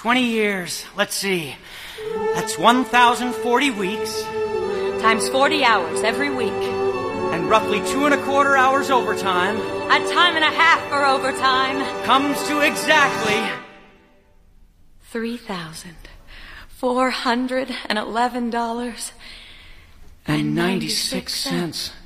20 years. Let's see. That's 1,040 weeks. Times 40 hours every week. And roughly 2¼ hours overtime. A time and a half for overtime. Comes to exactly... $3,411.96.